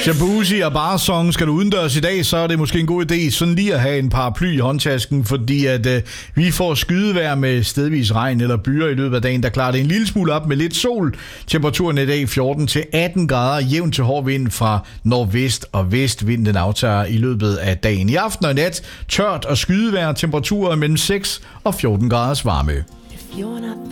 Jacuzzi og barsong. Skal du udendørs i dag, så er det måske en god idé sådan lige at have en paraply i håndtasken, fordi at vi får skydevejr med stedvis regn eller byer i løbet af dagen, der klarer det en lille smule op med lidt sol. Temperaturen i dag 14 til 18 grader, jævn til hård vind fra nordvest og vest. Vinden aftager i løbet af dagen. I aften og nat tørt og skydevejr, temperaturer mellem 6 og 14 graders varme.